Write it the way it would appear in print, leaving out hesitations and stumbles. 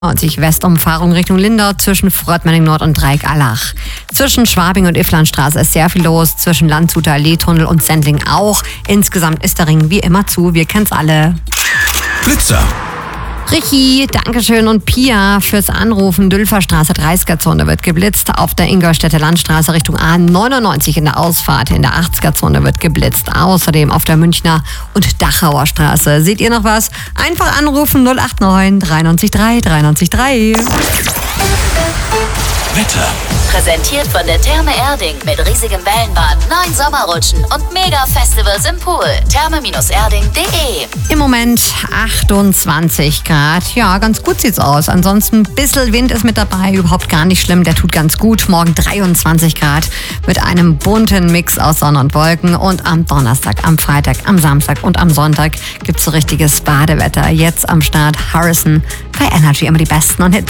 Westumfahrung Richtung Lindau zwischen Fröttmenning Nord und Dreieck-Allach. Zwischen Schwabing und Ifflandstraße ist sehr viel los, zwischen Landshuter Allee-Tunnel und Sendling auch. Insgesamt ist der Ring wie immer zu, wir kennen's alle. Blitzer. Richi, Dankeschön und Pia fürs Anrufen. Dülferstraße 30er-Zone wird geblitzt. Auf der Ingolstädter Landstraße Richtung A99 in der Ausfahrt in der 80er-Zone wird geblitzt. Außerdem auf der Münchner und Dachauer Straße. Seht ihr noch was? Einfach anrufen 089 93 3 93 3. Wetter. Präsentiert von der Therme Erding mit riesigem Wellenbad, 9 Sommerrutschen und Mega-Festivals im Pool. Therme-erding.de. Im Moment 28 Grad. Ja, ganz gut sieht's aus. Ansonsten ein bisschen Wind ist mit dabei. Überhaupt gar nicht schlimm. Der tut ganz gut. Morgen 23 Grad mit einem bunten Mix aus Sonne und Wolken. Und am Donnerstag, am Freitag, am Samstag und am Sonntag gibt's so richtiges Badewetter. Jetzt am Start Harrison bei Energy, immer die besten und Hits.